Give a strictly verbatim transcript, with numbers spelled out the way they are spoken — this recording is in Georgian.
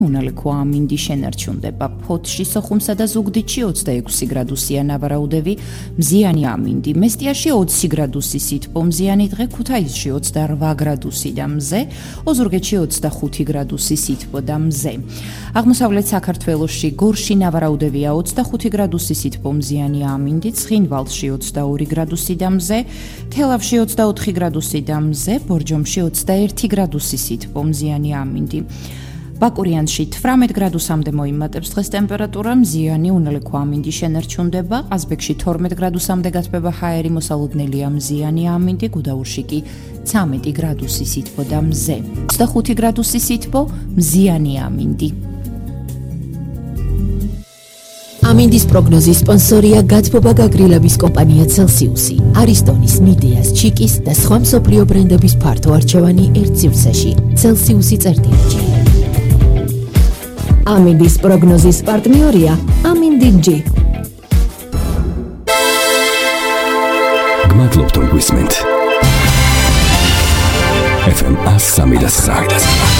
უნალექო ამინდი შენარჩუნდება. ფოთში, სოხუმსა და ზუგდიდში ოცდაექვსი გრადუსია ნავარაუდევი, მზიანი ამინდი. მესტიაში ოცი გრადუსი სითბო, მზიანი დღე. ქუთაისში ოცდარვა გრადუსი და მზე, ოზურგეთში ოცდახუთი გრადუსი სითბო და მზე. აღმოსავლეთ საქართველოში გორში ნავარაუდევია ოცდახუთი გრადუსი სითბო, მზიანი ამინდი. ცხინვალში ოცდაორი გრადუსი და მზე, თელავში ოცდაოთხი გრადუსი და მზე, ბორჯომში ოცდაერთი გრადუსი სითბო, მზიანი ამინდი. ბაკურიანში თვრამეტ გრადუსამდე მოიმატებს დღეს ტემპერატურა, მზიანი უნალექო ამინდი შენარჩუნდება, ყაზბეგში თორმეტ გრადუსამდე გათბება ჰაერი, მოსალოდნელია მზიანი ამინდი, გუდაურში კი ცამეტი გრადუსი სითბო და მზე. ოცდახუთი გრადუსი სითბო, მზიანი ამინდი. ამინდის პროგნოზის სპონსორია გათბობა გაგრილების კომპანია Celsius-ი, არისტონის, მიდეას, ჩიკის და სხვა მსოფლიო ბრენდების ფართო არჩევანი ერთ სივრცეში. Celsius-ი წერტილში. ამინდის პროგნოზის პარტნიორია ამინდი-ჯი. გმადლობთ რომ გვისმენთ. ეფ ემ სამი და ცხრა